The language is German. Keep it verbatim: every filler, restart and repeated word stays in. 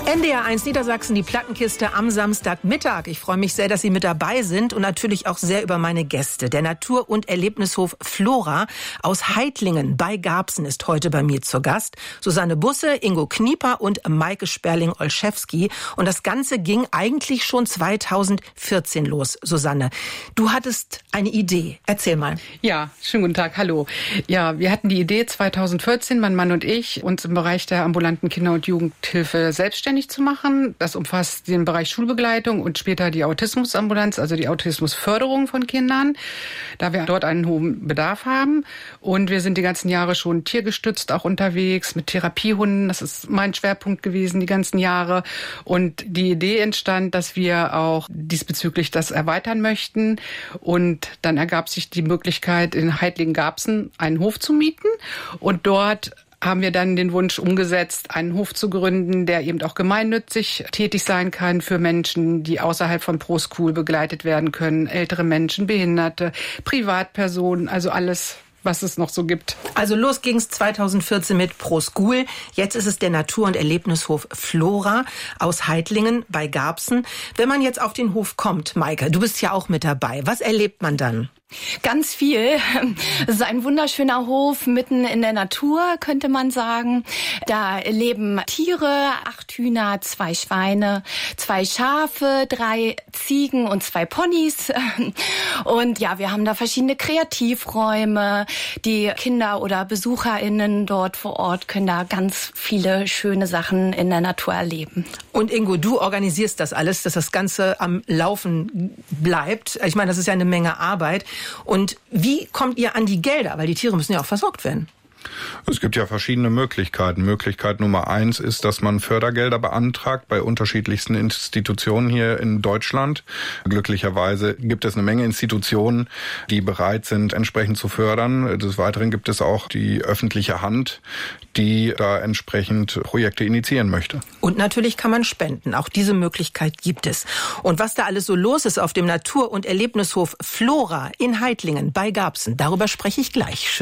N D R eins Niedersachsen, die Plattenkiste am Samstagmittag. Ich freue mich sehr, dass Sie mit dabei sind und natürlich auch sehr über meine Gäste. Der Natur- und Erlebnishof Flora aus Heitlingen bei Garbsen ist heute bei mir zu Gast. Susanne Busse, Ingo Knieper und Maike Sperling-Olszewski. Und das Ganze ging eigentlich schon zweitausendvierzehn los. Susanne, du hattest eine Idee. Erzähl mal. Ja, schönen guten Tag, hallo. Ja, wir hatten die Idee zweitausendvierzehn, mein Mann und ich, uns im Bereich der ambulanten Kinder- und Jugendhilfe selbstständig zu machen. Das umfasst den Bereich Schulbegleitung und später die Autismusambulanz, also die Autismusförderung von Kindern, da wir dort einen hohen Bedarf haben. Und wir sind die ganzen Jahre schon tiergestützt auch unterwegs mit Therapiehunden. Das ist mein Schwerpunkt gewesen die ganzen Jahre. Und die Idee entstand, dass wir auch diesbezüglich das erweitern möchten. Und dann ergab sich die Möglichkeit, in Heitlingen-Garbsen einen Hof zu mieten und dort haben wir dann den Wunsch umgesetzt, einen Hof zu gründen, der eben auch gemeinnützig tätig sein kann für Menschen, die außerhalb von ProSchool begleitet werden können, ältere Menschen, Behinderte, Privatpersonen, also alles, was es noch so gibt. Also los ging es zweitausendvierzehn mit ProSchool. Jetzt ist es der Natur- und Erlebnishof Flora aus Heitlingen bei Garbsen. Wenn man jetzt auf den Hof kommt, Maike, du bist ja auch mit dabei. Was erlebt man dann? Ganz viel. Es ist ein wunderschöner Hof mitten in der Natur, könnte man sagen. Da leben Tiere, acht Hühner, zwei Schweine, zwei Schafe, drei Ziegen und zwei Ponys. Und ja, wir haben da verschiedene Kreativräume. Die Kinder oder BesucherInnen dort vor Ort können da ganz viele schöne Sachen in der Natur erleben. Und Ingo, du organisierst das alles, dass das Ganze am Laufen bleibt. Ich meine, das ist ja eine Menge Arbeit. Und wie kommt ihr an die Gelder? Weil die Tiere müssen ja auch versorgt werden. Es gibt ja verschiedene Möglichkeiten. Möglichkeit Nummer eins ist, dass man Fördergelder beantragt bei unterschiedlichsten Institutionen hier in Deutschland. Glücklicherweise gibt es eine Menge Institutionen, die bereit sind, entsprechend zu fördern. Des Weiteren gibt es auch die öffentliche Hand, die da entsprechend Projekte initiieren möchte. Und natürlich kann man spenden. Auch diese Möglichkeit gibt es. Und was da alles so los ist auf dem Natur- und Erlebnishof Flora in Heitlingen bei Garbsen, darüber spreche ich gleich.